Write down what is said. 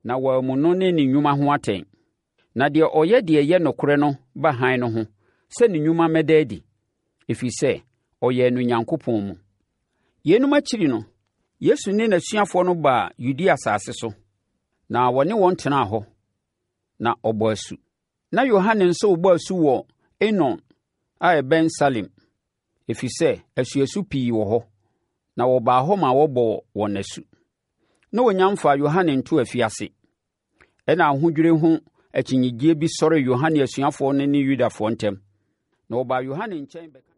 na wɔamu no ne ne nnwuma ho atɛn. Na deɛ ɔyɛ deɛ ɛyɛ nokorɛ no ba hann no ho sɛ ne nnwuma mmɛda adi, ɛfiri sɛ ɔyɛɛ no Onyankopɔn mu. Yeinom akyiri no, Yesu ne n'asuafoɔ no baa Yudea asase so, na wɔne wɔn tenaa hɔ, na ɔbɔɔ asu. Na Yohane nso rebɔ asu wɔ Enon a ɛbɛn Salim, ɛfiri sɛ asuasu pii wɔ hɔ, na wɔbaa hɔ ma wɔbɔɔ wɔn asu. Na wɔnya mfaa Yohane nto afiase. Ɛna ahodwirie ho akyinnyeɛ bi sɔree Yohane asuafoɔ no ne Yudafoɔ ntam, na wɔbaa Yohane nkyɛn bɛka